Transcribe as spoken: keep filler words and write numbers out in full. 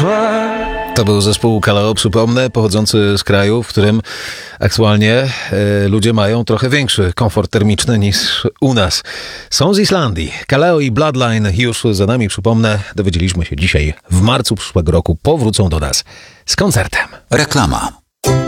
To był zespół Kaleo, przypomnę, pochodzący z kraju, w którym aktualnie e, ludzie mają trochę większy komfort termiczny niż u nas. Są z Islandii. Kaleo i Bloodline już za nami, przypomnę, dowiedzieliśmy się dzisiaj, w marcu przyszłego roku powrócą do nas z koncertem. Reklama.